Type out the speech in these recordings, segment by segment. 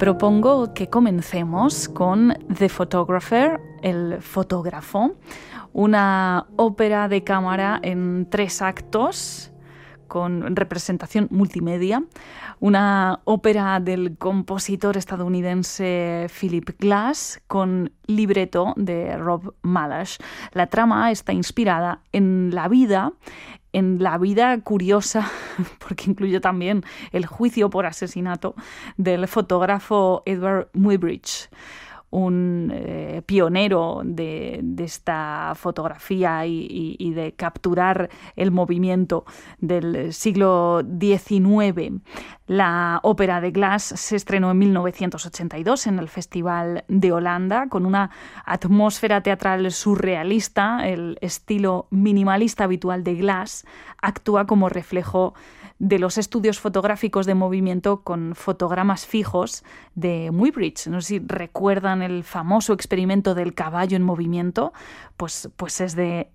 propongo que comencemos con The Photographer, el fotógrafo, una ópera de cámara en 3 actos con representación multimedia, una ópera del compositor estadounidense Philip Glass con libreto de Rob Malash. La trama está inspirada en la vida curiosa, porque incluye también el juicio por asesinato del fotógrafo Edward Muybridge, un pionero de esta fotografía y de capturar el movimiento del siglo XIX. La ópera de Glass se estrenó en 1982 en el Festival de Holanda con una atmósfera teatral surrealista. El estilo minimalista habitual de Glass actúa como reflejo de los estudios fotográficos de movimiento con fotogramas fijos de Muybridge. No sé si recuerdan el famoso experimento del caballo en movimiento, pues es de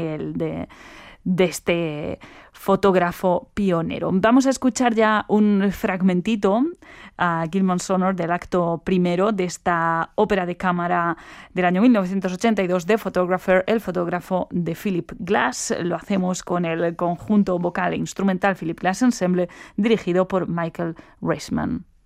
este fotógrafo pionero. Vamos a escuchar ya un fragmentito a Gilman Sonor del acto primero de esta ópera de cámara del año 1982, The Photographer, el fotógrafo de Philip Glass. Lo hacemos con el conjunto vocal e instrumental Philip Glass Ensemble, dirigido por Michael Reisman.